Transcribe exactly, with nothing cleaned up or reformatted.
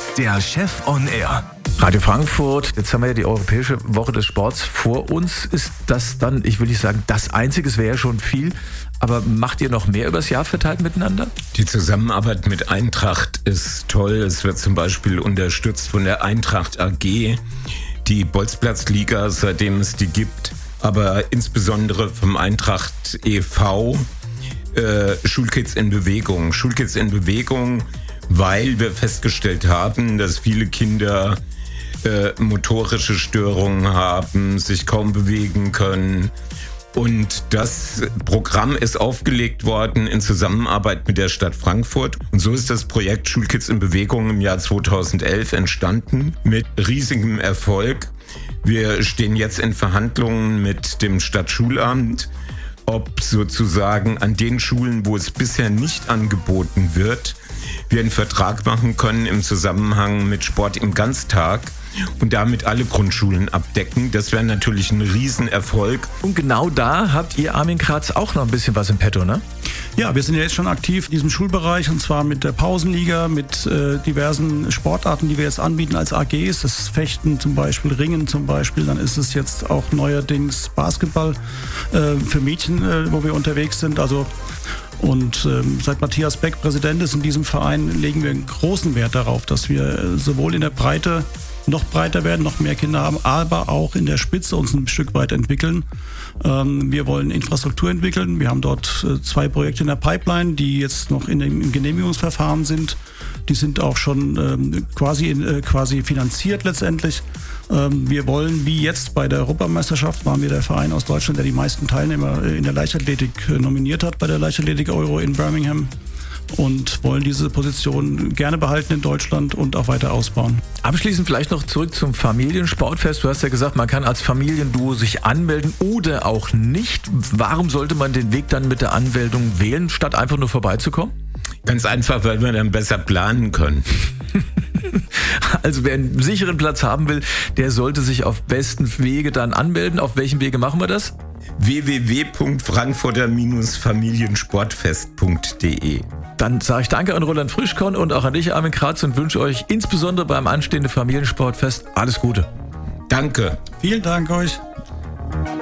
Der Chef on Air. Radio Frankfurt, jetzt haben wir ja die Europäische Woche des Sports vor uns. Ist das dann, ich will nicht sagen, das Einzige, es wäre ja schon viel, aber macht ihr noch mehr übers Jahr verteilt miteinander? Die Zusammenarbeit mit Eintracht ist toll. Es wird zum Beispiel unterstützt von der Eintracht A G, die Bolzplatzliga, seitdem es die gibt, aber insbesondere vom Eintracht e V, äh, Schulkids in Bewegung. Schulkids in Bewegung, weil wir festgestellt haben, dass viele Kinder äh, motorische Störungen haben, sich kaum bewegen können. Und das Programm ist aufgelegt worden in Zusammenarbeit mit der Stadt Frankfurt. Und so ist das Projekt Schulkids in Bewegung im Jahr zweitausendelf entstanden mit riesigem Erfolg. Wir stehen jetzt in Verhandlungen mit dem Stadtschulamt, ob sozusagen an den Schulen, wo es bisher nicht angeboten wird, wir einen Vertrag machen können im Zusammenhang mit Sport im Ganztag und damit alle Grundschulen abdecken. Das wäre natürlich ein Riesenerfolg. Und genau da habt ihr, Armin Kratz, auch noch ein bisschen was im Petto, ne? Ja, wir sind ja jetzt schon aktiv in diesem Schulbereich und zwar mit der Pausenliga, mit äh, diversen Sportarten, die wir jetzt anbieten als A Gs. Das ist Fechten zum Beispiel, Ringen zum Beispiel. Dann ist es jetzt auch neuerdings Basketball äh, für Mädchen, äh, wo wir unterwegs sind. Also Und ähm, seit Matthias Beck Präsident ist in diesem Verein, legen wir einen großen Wert darauf, dass wir äh, sowohl in der Breite noch breiter werden, noch mehr Kinder haben, aber auch in der Spitze uns ein Stück weit entwickeln. Ähm, wir wollen Infrastruktur entwickeln. Wir haben dort äh, zwei Projekte in der Pipeline, die jetzt noch in dem, im Genehmigungsverfahren sind. Die sind auch schon ähm, quasi, in, äh, quasi finanziert letztendlich. Ähm, wir wollen, wie jetzt bei der Europameisterschaft, waren wir der Verein aus Deutschland, der die meisten Teilnehmer in der Leichtathletik äh, nominiert hat bei der Leichtathletik Euro in Birmingham. Und wollen diese Position gerne behalten in Deutschland und auch weiter ausbauen. Abschließend vielleicht noch zurück zum Familiensportfest. Du hast ja gesagt, man kann als Familienduo sich anmelden oder auch nicht. Warum sollte man den Weg dann mit der Anmeldung wählen, statt einfach nur vorbeizukommen? Ganz einfach, weil wir dann besser planen können. Also wer einen sicheren Platz haben will, der sollte sich auf besten Wege dann anmelden. Auf welchem Wege machen wir das? w w w punkt frankfurter familiensportfest punkt d e. Dann sage ich danke an Roland Frischkorn und auch an dich, Armin Kratz, und wünsche euch insbesondere beim anstehenden Familiensportfest alles Gute. Danke. Vielen Dank euch.